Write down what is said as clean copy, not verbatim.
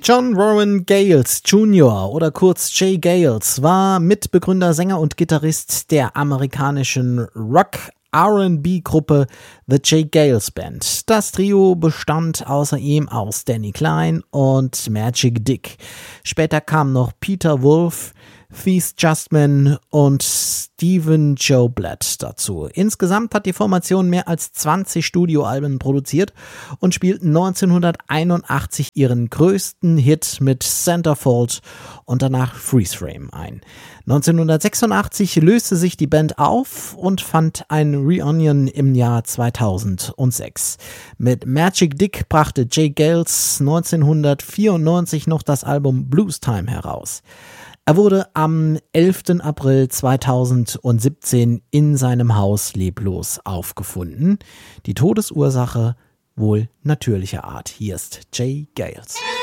John Warren Gales Jr. oder kurz Jay Gales war Mitbegründer, Sänger und Gitarrist der amerikanischen Rock-R&B-Gruppe The Jay Gales Band. Das Trio bestand außer ihm aus Danny Klein und Magic Dick. Später kamen noch Peter Wolf, Thies Justman und Stephen Joe Blatt dazu. Insgesamt hat die Formation mehr als 20 Studioalben produziert und spielten 1981 ihren größten Hit mit Centerfold und danach Freeze Frame ein. 1986 löste sich die Band auf und fand ein Reunion im Jahr 2006. Mit Magic Dick brachte Jay Gales 1994 noch das Album Blues Time heraus. Er wurde am 11. April 2017 in seinem Haus leblos aufgefunden. Die Todesursache wohl natürlicher Art. Hier ist Jay Gales.